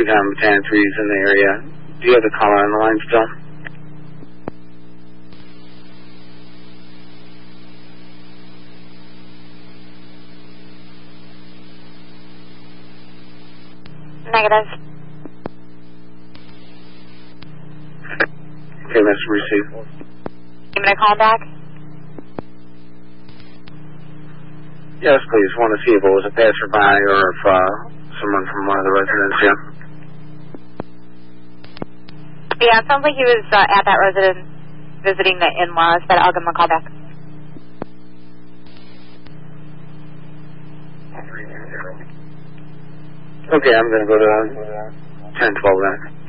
pecan battalion 3's in the area. Do you have the caller on the line still? Negative. Okay, message received. You want to call back? Yes, please. Want to see if it was a passerby or if someone from one of the residents here. Yeah, it sounds like he was at that residence visiting the in-laws, but I'll give him a call back. Okay, I'm going to go to 1012 then.